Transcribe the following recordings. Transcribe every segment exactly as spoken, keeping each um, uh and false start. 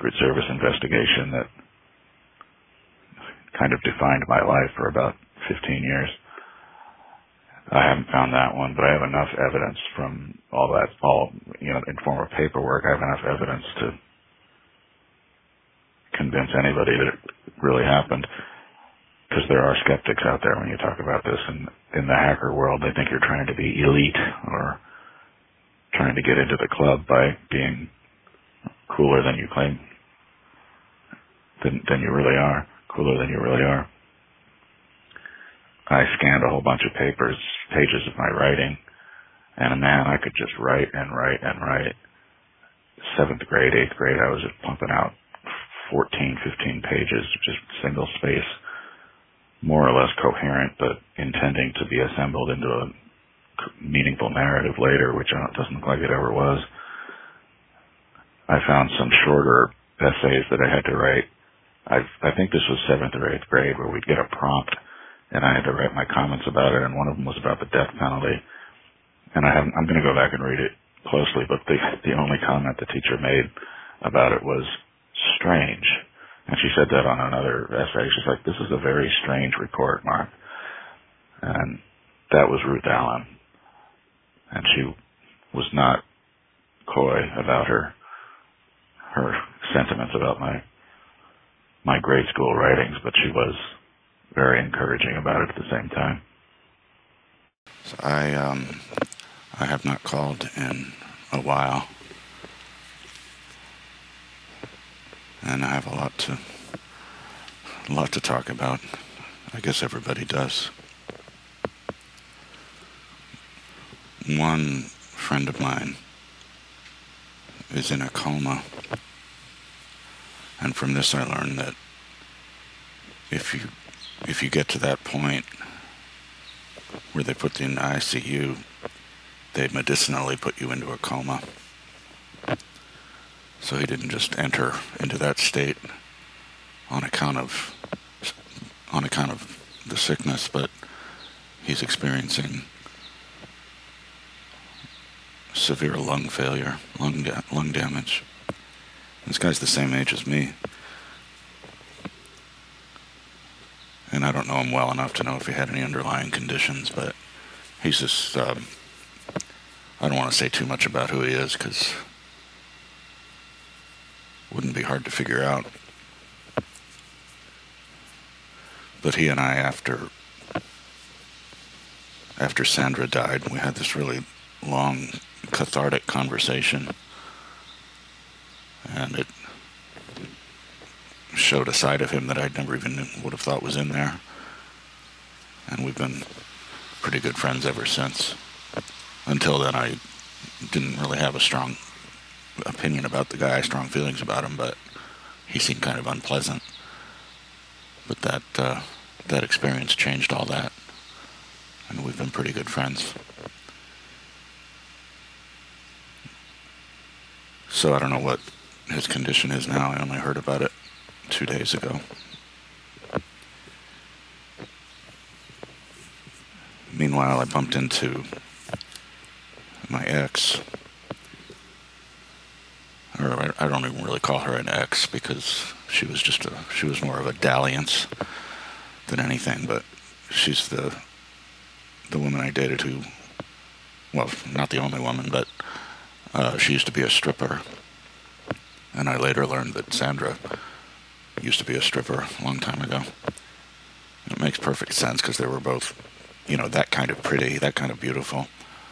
Secret Service investigation that kind of defined my life for about fifteen years. I haven't found that one, but I have enough evidence from all that, all, you know, in form of paperwork. I have enough evidence to convince anybody that it really happened, because there are skeptics out there when you talk about this. And in the hacker world, they think you're trying to be elite or trying to get into the club by being cooler than you claim, than, than you really are, cooler than you really are. I scanned a whole bunch of papers, pages of my writing, and man, I could just write and write and write. Seventh grade, eighth grade, I was just pumping out fourteen, fifteen pages, just single space, more or less coherent, but intending to be assembled into a meaningful narrative later, which it doesn't look like it ever was. I found some shorter essays that I had to write. I I think this was seventh or eighth grade, where we'd get a prompt, and I had to write my comments about it, and one of them was about the death penalty. And I haven't, I'm going to go back and read it closely, but the the only comment the teacher made about it was strange. And she said that on another essay. She's like, "This is a very strange report, Mark." And that was Ruth Allen. And she was not coy about her her sentiments about my my grade school writings, but she was very encouraging about it at the same time. So I um I have not called in a while, and I have a lot to a lot to talk about. I guess everybody does. One friend of mine is in a coma, and from this I learned that if you if you get to that point where they put you in the I C U, they medicinally put you into a coma. So he didn't just enter into that state on account of on account of the sickness, but he's experiencing severe lung failure, lung da- lung damage. This guy's the same age as me, and I don't know him well enough to know if he had any underlying conditions, but he's just, um, I don't want to say too much about who he is, because it wouldn't be hard to figure out. But he and I, after after Sandra died, we had this really long, cathartic conversation, and it showed a side of him that I'd never even would have thought was in there. And we've been pretty good friends ever since. Until then, I didn't really have a strong opinion about the guy, strong feelings about him, but he seemed kind of unpleasant. But that uh, that experience changed all that, and we've been pretty good friends. So I don't know what his condition is now. I only heard about it two days ago. Meanwhile, I bumped into my ex, or I don't even really call her an ex, because she was just a, she was more of a dalliance than anything, but she's the the woman I dated who, well, not the only woman, but uh, she used to be a stripper, and I later learned that Sandra used to be a stripper a long time ago. It makes perfect sense, because they were both, you know, that kind of pretty, that kind of beautiful.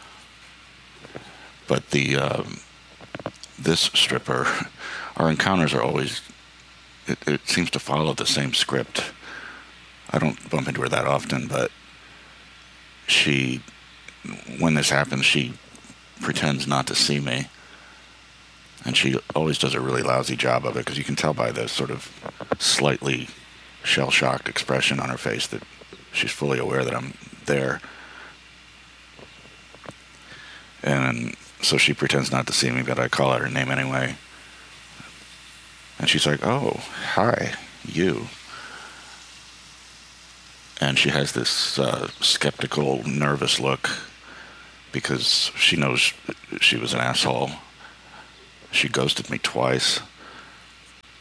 But the um, this stripper, our encounters are always, it, it seems to follow the same script. I don't bump into her that often, but she, when this happens, she pretends not to see me. And she always does a really lousy job of it, because you can tell by the sort of slightly shell-shocked expression on her face that she's fully aware that I'm there. And so she pretends not to see me, but I call out her name anyway. And she's like, "Oh, hi, you." And she has this uh, skeptical, nervous look, because she knows she was an asshole. She ghosted me twice.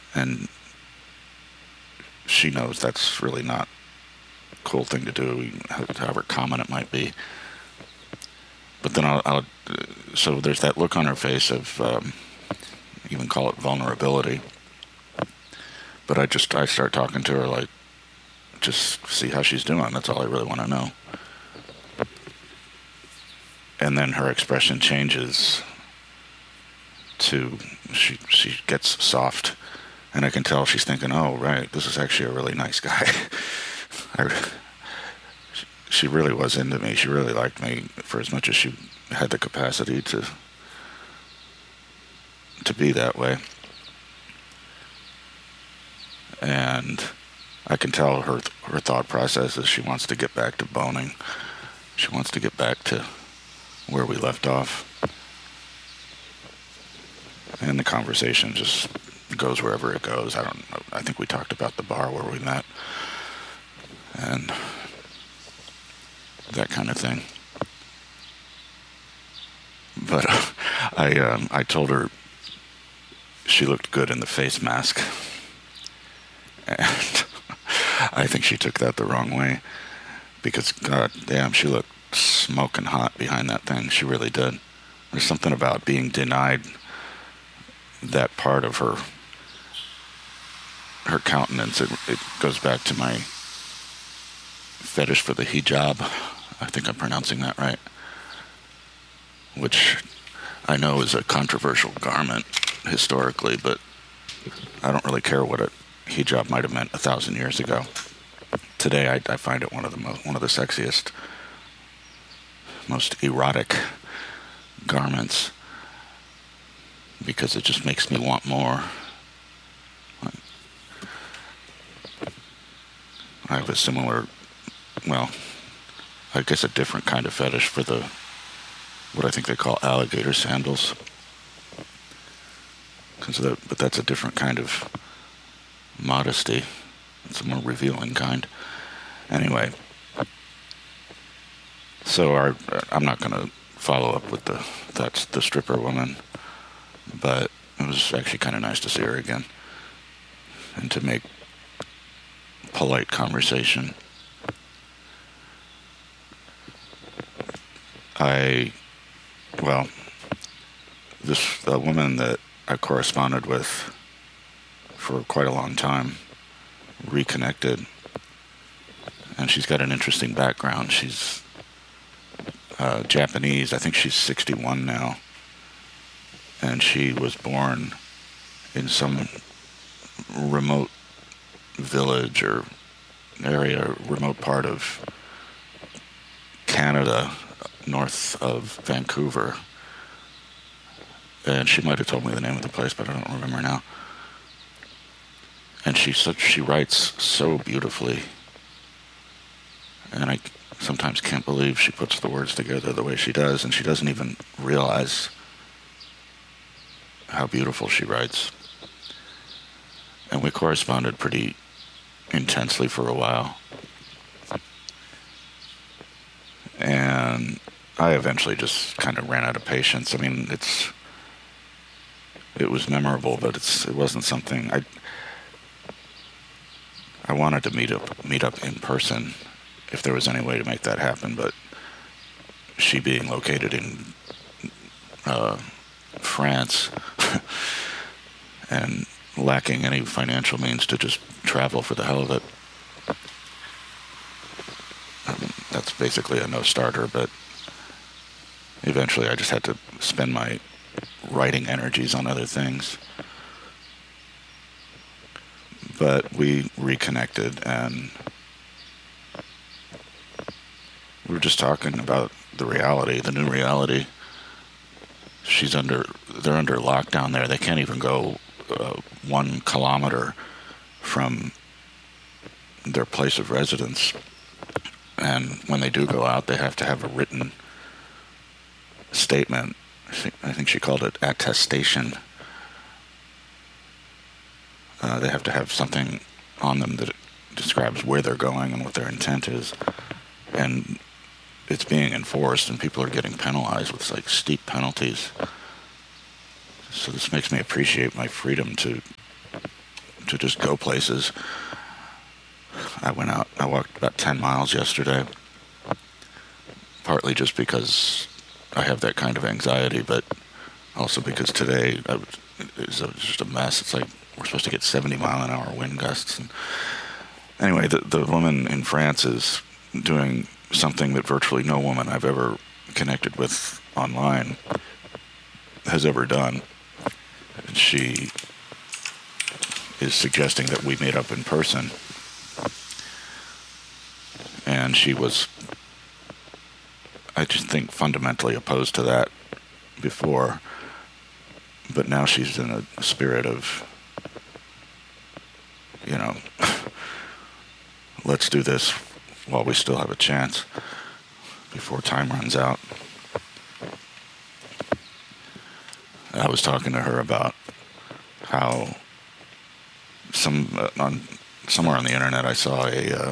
and she knows that's really not a cool thing to do, however common it might be. But then I'll, I'll so there's that look on her face of, um, even call it vulnerability. But I just, I start talking to her like, just see how she's doing. That's all I really want to know. And then her expression changes to, she she gets soft. And I can tell she's thinking, oh, right, this is actually a really nice guy. I, she really was into me. She really liked me for as much as she had the capacity to to be that way. And I can tell her her thought process is she wants to get back to boning. She wants to get back to where we left off. And the conversation just goes wherever it goes. I don't know. I think we talked about the bar where we met and that kind of thing. But uh, I um, I told her she looked good in the face mask. And I think she took that the wrong way, because god damn, she looked smoking hot behind that thing. She really did. There's something about being denied that part of her her countenance. It, it goes back to my fetish for the hijab. I think I'm pronouncing that right. Which I know is a controversial garment historically, but I don't really care what a hijab might have meant a thousand years ago. Today, I, I find it one of the most, one of the sexiest, most erotic garments, because it just makes me want more. I have a similar, well, I guess a different kind of fetish for the, what I think they call alligator sandals. Cause that, but that's a different kind of modesty. It's a more revealing kind. Anyway, so our, I'm not going to follow up with the that's the stripper woman, but it was actually kind of nice to see her again and to make polite conversation. I, well, this uh, woman that I corresponded with for quite a long time reconnected, and she's got an interesting background. She's uh, Japanese. I think she's sixty-one now, and she was born in some remote village or area, remote part of Canada, north of Vancouver. And she might have told me the name of the place, but I don't remember now. And she such she writes so beautifully, and I sometimes can't believe she puts the words together the way she does, and she doesn't even realize how beautiful she writes. And we corresponded pretty intensely for a while. And I eventually just kind of ran out of patience. I mean, it's it was memorable, but it's it wasn't something I I wanted to meet up meet up in person if there was any way to make that happen, but she being located in uh, France and lacking any financial means to just travel for the hell of it, um, that's basically a no-starter. But eventually I just had to spend my writing energies on other things. But we reconnected, and we were just talking about the reality, the new reality. She's under, they're under lockdown there. They can't even go uh, one kilometer from their place of residence. And when they do go out, they have to have a written statement. I think, I think she called it attestation. Uh, they have to have something on them that describes where they're going and what their intent is. And it's being enforced, and people are getting penalized with like steep penalties. So this makes me appreciate my freedom to to just go places. I went out, I walked about ten miles yesterday, partly just because I have that kind of anxiety, but also because today I was, it was just a mess. It's like we're supposed to get seventy mile an hour wind gusts. And anyway, the, the woman in France is doing something that virtually no woman I've ever connected with online has ever done. She is suggesting that we meet up in person. And she was, I just think, fundamentally opposed to that before. But now she's in a spirit of, you know, let's do this while we still have a chance before time runs out. I was talking to her about how some uh, on somewhere on the internet I saw a uh,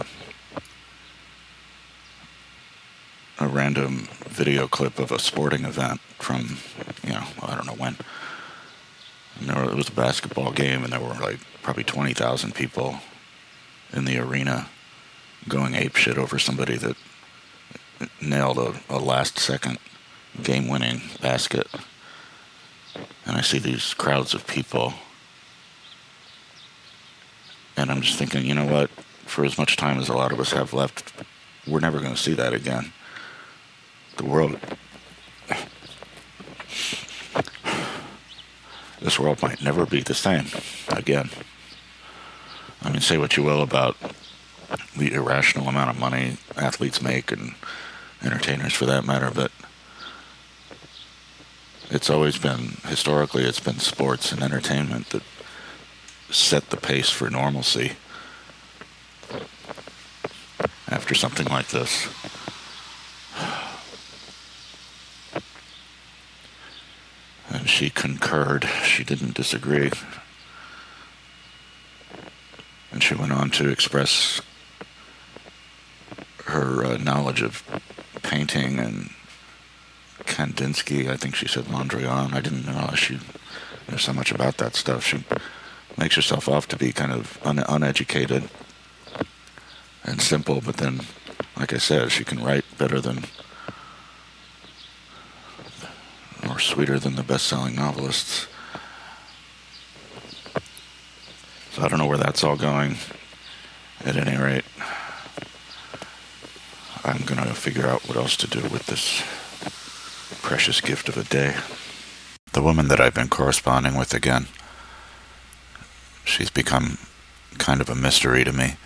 a random video clip of a sporting event from, you know, I don't know when. And there were, it was a basketball game, and there were like probably twenty thousand people in the arena going apeshit over somebody that nailed a, a last-second game-winning basket. And I see these crowds of people, and I'm just thinking, you know what? For as much time as a lot of us have left, we're never going to see that again. The world, this world might never be the same again. I mean, say what you will about the irrational amount of money athletes make, and entertainers for that matter, but it's always been, historically, it's been sports and entertainment that set the pace for normalcy after something like this. And she concurred. She didn't disagree. And she went on to express her uh, knowledge of painting and Kandinsky. I think she said Mondrian. I didn't realize she knew so much about that stuff. She makes herself off to be kind of un- uneducated and simple, but then, like I said, she can write better than, or sweeter than the best-selling novelists. So I don't know where that's all going. At any rate, I'm going to figure out what else to do with this precious gift of a day. The woman that I've been corresponding with again, she's become kind of a mystery to me.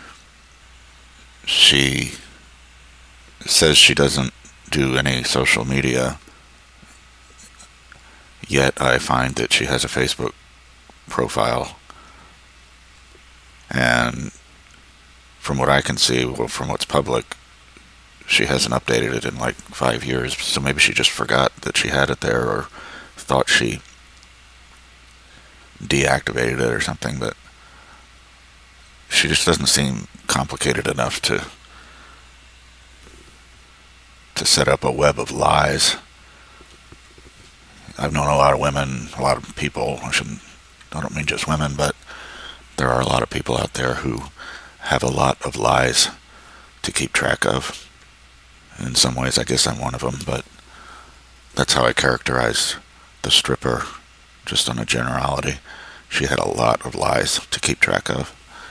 She says she doesn't do any social media, yet I find that she has a Facebook profile. And from what I can see, well, from what's public, she hasn't updated it in like five years. So maybe she just forgot that she had it there, or thought she deactivated it or something. But she just doesn't seem complicated enough to to set up a web of lies. I've known a lot of women, a lot of people. I shouldn't, I don't mean just women, but there are a lot of people out there who have a lot of lies to keep track of. In some ways, I guess I'm one of them, but that's how I characterize the stripper, just on a generality. She had a lot of lies to keep track of.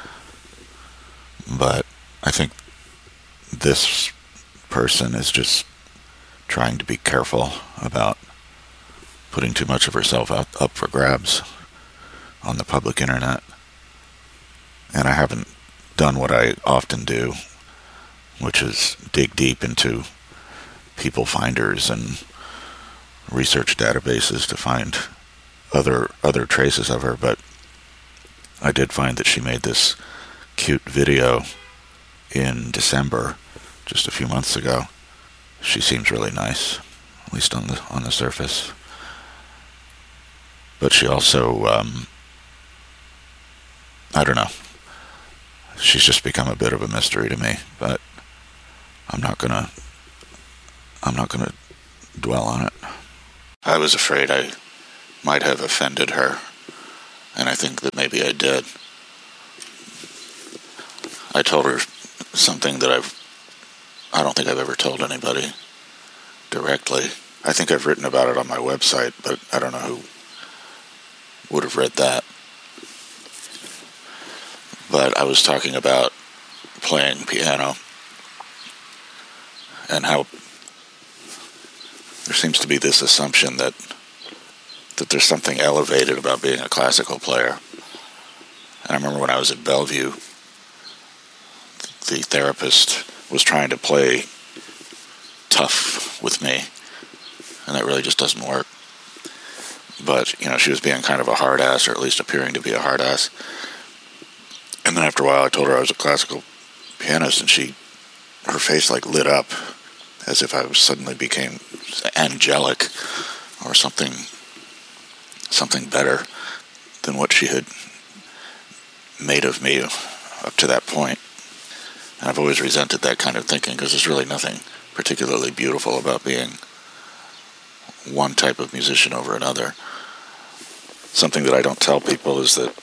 But I think this person is just trying to be careful about putting too much of herself out, up for grabs on the public internet. And I haven't done what I often do, which is dig deep into people finders and research databases to find other other traces of her. But I did find that she made this cute video in December, just a few months ago. She seems really nice, at least on the on the surface. But she also, um, I don't know. She's just become a bit of a mystery to me, but I'm not gonna, I'm not gonna dwell on it. I was afraid I might have offended her, and I think that maybe I did. I told her something that I've, I don't think I've ever told anybody directly. I think I've written about it on my website, but I don't know who would have read that. But I was talking about playing piano and how there seems to be this assumption that that there's something elevated about being a classical player. And I remember when I was at Bellevue, the therapist was trying to play tough with me, and that really just doesn't work. But, you know, she was being kind of a hard ass, or at least appearing to be a hard ass. And then after a while I told her I was a classical pianist, and she, her face like lit up as if I was suddenly became angelic or something, something better than what she had made of me up to that point. And I've always resented that kind of thinking, because there's really nothing particularly beautiful about being one type of musician over another. Something that I don't tell people is that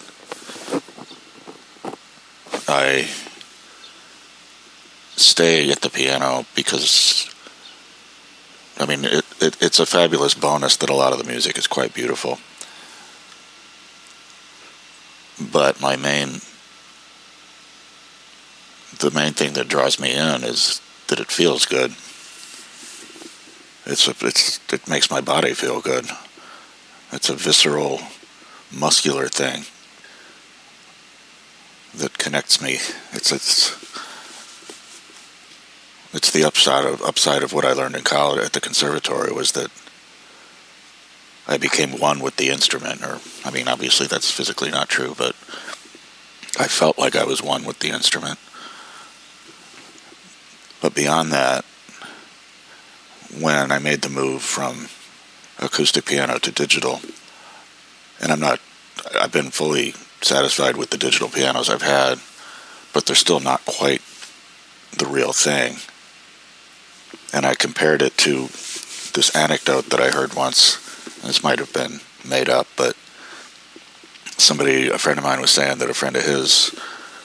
I stay at the piano because, I mean, it, it, it's a fabulous bonus that a lot of the music is quite beautiful. But my main, the main thing that draws me in is that it feels good. It's a, it's it makes my body feel good. It's a visceral, muscular thing that connects me. It's it's it's the upside of upside of what I learned in college at the conservatory, was that I became one with the instrument. Or, I mean, obviously that's physically not true, but I felt like I was one with the instrument. But beyond that, when I made the move from acoustic piano to digital, and I'm not, I've been fully satisfied with the digital pianos I've had, but they're still not quite the real thing. And I compared it to this anecdote that I heard once. This might have been made up, but somebody, a friend of mine was saying that a friend of his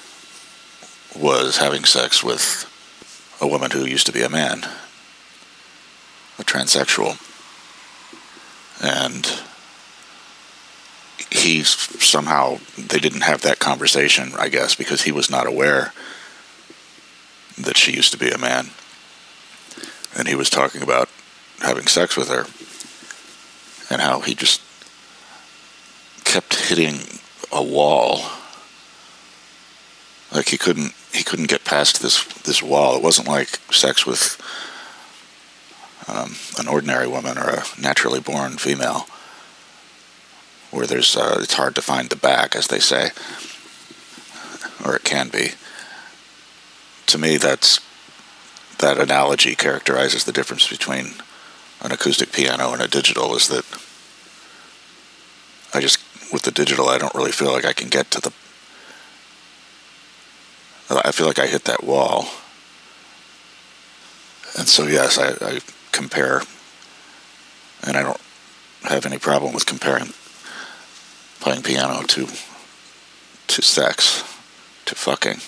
was having sex with a woman who used to be a man, a transsexual. And he somehow, they didn't have that conversation, I guess, because he was not aware that she used to be a man. And he was talking about having sex with her, and how he just kept hitting a wall. Like he couldn't he couldn't get past this this wall. It wasn't like sex with um, an ordinary woman or a naturally born female, where there's uh, it's hard to find the back, as they say, or it can be. To me, that's that analogy characterizes the difference between an acoustic piano and a digital, is that I just, with the digital, I don't really feel like I can get to the, I feel like I hit that wall. And so, yes, I, I compare, and I don't have any problem with comparing playing piano to, to sex, to fucking.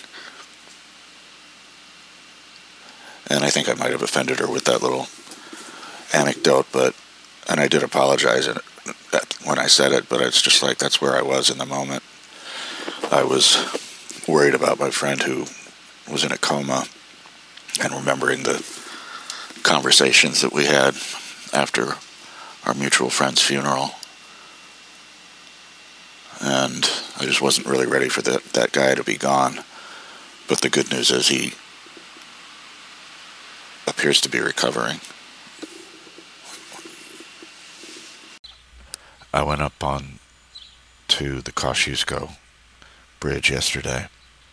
And I think I might have offended her with that little anecdote, but, and I did apologize when I said it, but it's just like, that's where I was in the moment. I was worried about my friend who was in a coma, and remembering the conversations that we had after our mutual friend's funeral. And I just wasn't really ready for that, that guy to be gone. But the good news is he appears to be recovering. I went up on to the Kosciuszko Bridge yesterday,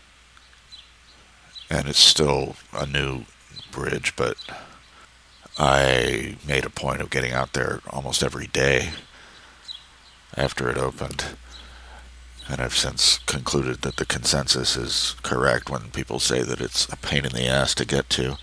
and it's still a new bridge, but I made a point of getting out there almost every day after it opened, and I've since concluded that the consensus is correct when people say that it's a pain in the ass to get to,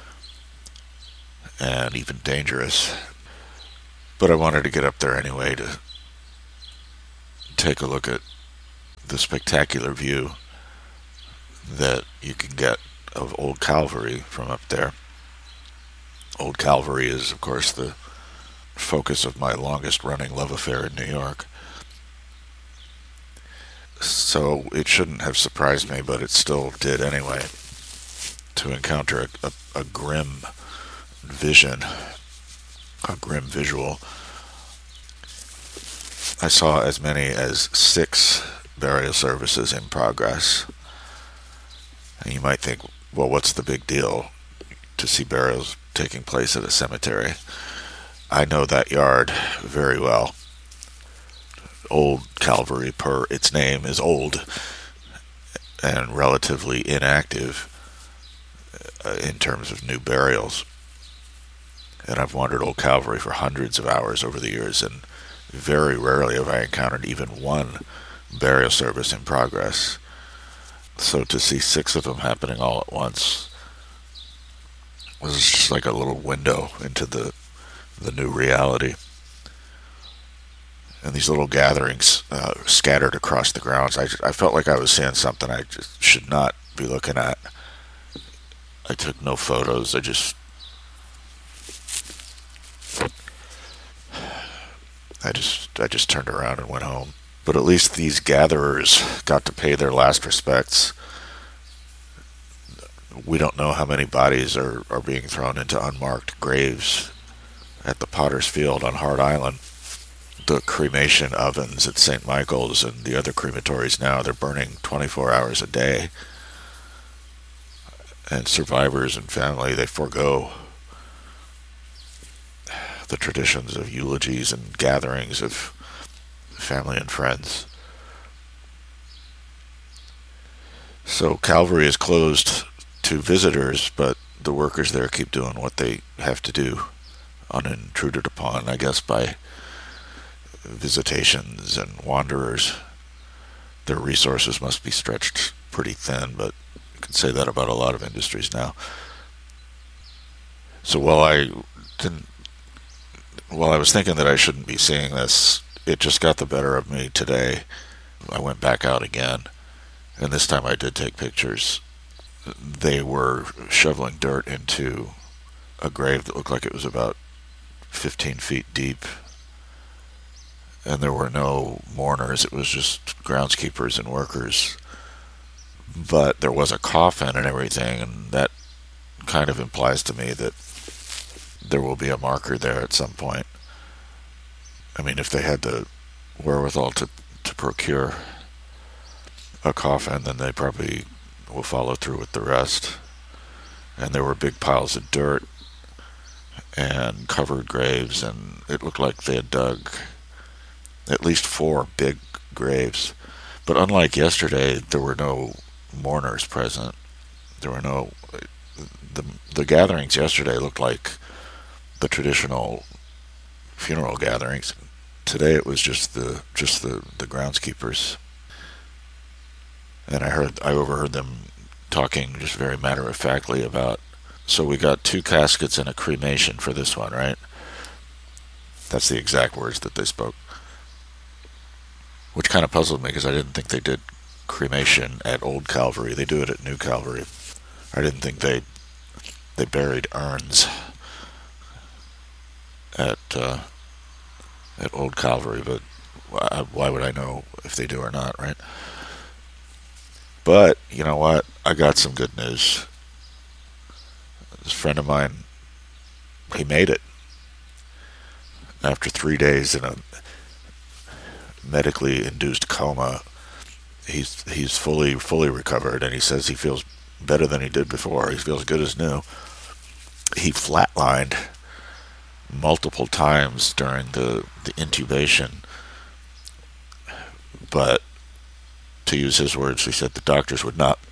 and even dangerous. But I wanted to get up there anyway to take a look at the spectacular view that you can get of Old Calvary from up there. Old Calvary is, of course, the focus of my longest-running love affair in New York. So it shouldn't have surprised me, but it still did anyway, to encounter a, a, a grim vision, a grim visual. I saw as many as six burial services in progress. And you might think, well, what's the big deal to see burials taking place at a cemetery? I know that yard very well. Old Calvary, per its name, is old and relatively inactive uh, in terms of new burials. And I've wandered Old Calvary for hundreds of hours over the years, and very rarely have I encountered even one burial service in progress. So to see six of them happening all at once was just like a little window into the the new reality. And these little gatherings uh, scattered across the grounds, I, just, I felt like I was seeing something I just should not be looking at. I took no photos. I just I just I just turned around and went home. But at least these gatherers got to pay their last respects. We don't know how many bodies are, are being thrown into unmarked graves at the Potter's Field on Hart Island. The cremation ovens at Saint Michael's and the other crematories now, they're burning twenty-four hours a day. And survivors and family, they forego the traditions of eulogies and gatherings of family and friends. So Calvary is closed to visitors, but the workers there keep doing what they have to do, unintruded upon, I guess, by visitations and wanderers. Their resources must be stretched pretty thin, but you can say that about a lot of industries now. So while I didn't, while I was thinking that I shouldn't be seeing this, it just got the better of me today. I went back out again, and this time I did take pictures. They were shoveling dirt into a grave that looked like it was about fifteen feet deep, and there were no mourners. It was just groundskeepers and workers. But there was a coffin and everything, and that kind of implies to me that there will be a marker there at some point. I mean, if they had the wherewithal to, to procure a coffin, then they probably will follow through with the rest. And there were big piles of dirt and covered graves, and it looked like they had dug at least four big graves. But unlike yesterday, there were no mourners present. There were no... The, the gatherings yesterday looked like the traditional funeral gatherings. Today it was just the just the, the groundskeepers. And I heard I overheard them talking just very matter-of-factly about, so we got two caskets and a cremation for this one, right? That's the exact words that they spoke. Which kind of puzzled me, because I didn't think they did cremation at Old Calvary. They do it at New Calvary. I didn't think they they buried urns at uh, at Old Calvary, but why, why would I know if they do or not, right? But, you know what? I got some good news. This friend of mine, he made it. After three days in a medically induced coma, he's he's fully fully recovered, and he says he feels better than he did before. He feels good as new. He flatlined multiple times during the, the intubation, but to use his words, he said the doctors would not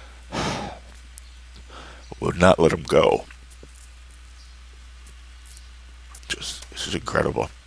would not let him go. Just, this is incredible.